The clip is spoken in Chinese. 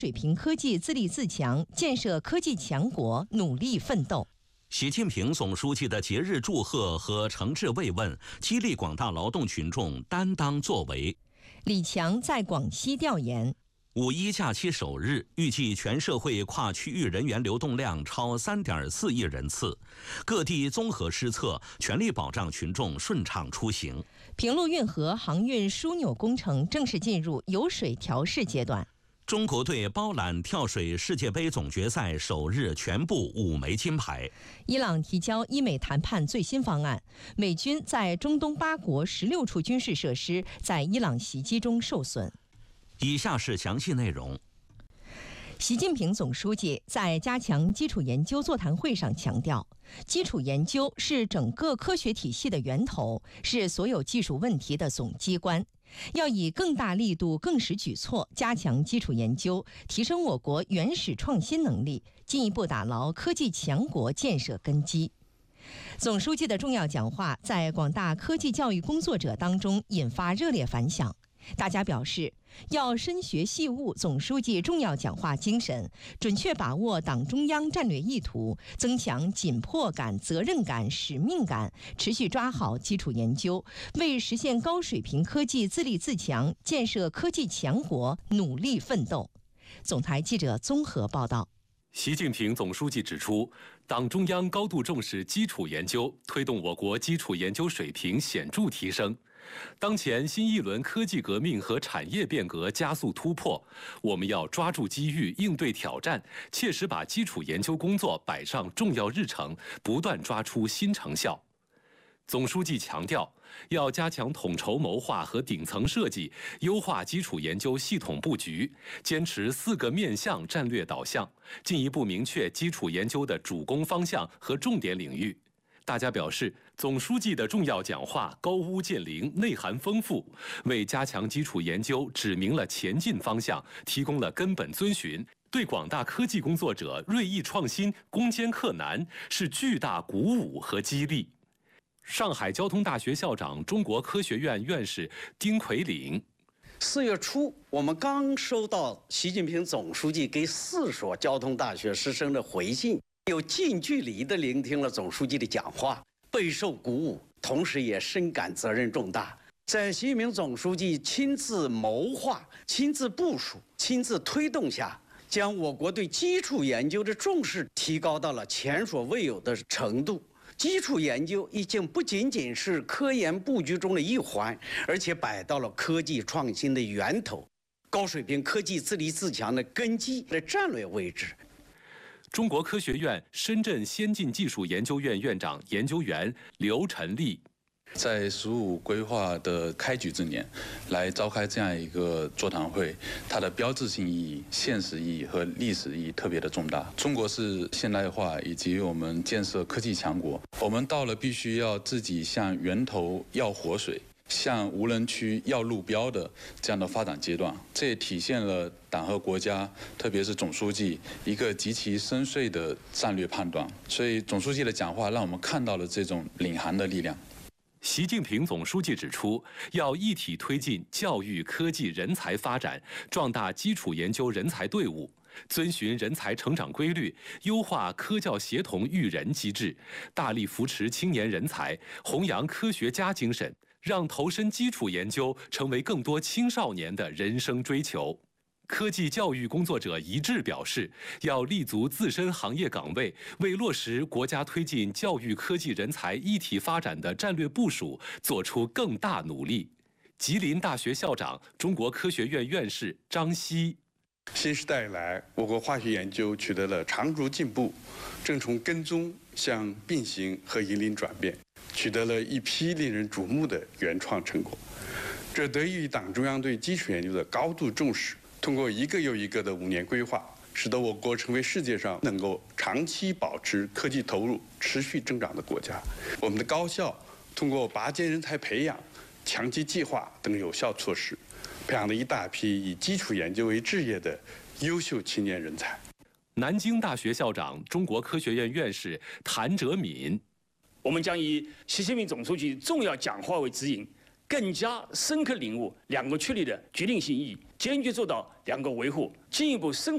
水平科技自立自强，建设科技强国努力奋斗。 习近平总书记的节日祝贺和诚挚慰问，激励广大劳动群众担当作为。 李强在广西调研。 五一假期首日，预计全社会跨区域人员流动量超3.4亿人次，各地综合施策，全力保障群众顺畅出行。 平陆运河航运枢纽工程正式进入油水调试阶段。 中国队包揽跳水世界杯总决赛首日全部5枚金牌。 伊朗提交伊美谈判最新方案，美军在中东8国16处军事设施在伊朗袭击中受损。 以下是详细内容。 习近平总书记在加强基础研究座谈会上强调，基础研究是整个科学体系的源头，是所有技术问题的总机关。要以更大力度、更实举措加强基础研究，提升我国原始创新能力，进一步打牢科技强国建设根基。总书记的重要讲话在广大科技教育工作者当中引发热烈反响。大家表示，要深学细悟总书记重要讲话精神，准确把握党中央战略意图，增强紧迫感、责任感、使命感，持续抓好基础研究，为实现高水平科技自立自强、建设科技强国努力奋斗。总台记者综合报道。 习近平总书记指出，党中央高度重视基础研究，推动我国基础研究水平显著提升。当前新一轮科技革命和产业变革加速突破，我们要抓住机遇，应对挑战，切实把基础研究工作摆上重要日程，不断抓出新成效。总书记强调，要加强统筹谋划和顶层设计，优化基础研究系统布局，坚持4个面向战略导向，进一步明确基础研究的主攻方向和重点领域。大家表示，总书记的重要讲话高屋建瓴，内涵丰富，为加强基础研究指明了前进方向，提供了根本遵循，对广大科技工作者锐意创新、攻坚克难是巨大鼓舞和激励。上海交通大学校长、中国科学院院士丁奎岭 ，4月初，我们刚收到习近平总书记给4所交通大学师生的回信，有近距离地聆听了总书记的讲话，备受鼓舞，同时也深感责任重大。在习近平总书记亲自谋划、亲自部署、亲自推动下，将我国对基础研究的重视提高到了前所未有的程度。基础研究已经不仅仅是科研布局中的一环，而且摆到了科技创新的源头，高水平科技自立自强的根基的战略位置。 中国科学院深圳先进技术研究院院长研究员刘晨立， 在“十五”规划的开局之年，来召开这样一个座谈会，它的标志性意义、现实意义和历史意义特别的重大。中国是现代化以及我们建设科技强国，我们到了必须要自己向源头要活水，向无人区要路标的这样的发展阶段，这也体现了党和国家，特别是总书记一个极其深邃的战略判断。所以总书记的讲话让我们看到了这种领航的力量。 习近平总书记指出，要一体推进教育、科技、人才发展，壮大基础研究人才队伍，遵循人才成长规律，优化科教协同育人机制，大力扶持青年人才，弘扬科学家精神，让投身基础研究成为更多青少年的人生追求。科技教育工作者一致表示，要立足自身行业岗位，为落实国家推进教育科技人才一体发展的战略部署做出更大努力。吉林大学校长、中国科学院院士张希， 新时代以来，我国化学研究取得了长足进步，正从跟踪向并行和引领转变，取得了一批令人瞩目的原创成果。这得益于党中央对基础研究的高度重视，通过一个又一个的5年规划，使得我国成为世界上能够长期保持科技投入持续增长的国家。我们的高校通过拔尖人才培养、强基计划等有效措施，培养了一大批以基础研究为志业的优秀青年人才。 南京大学校长、中国科学院院士谭哲敏， 我们将以习近平总书记重要讲话为指引，更加深刻领悟2个确立的决定性意义，坚决做到2个维护，进一步深化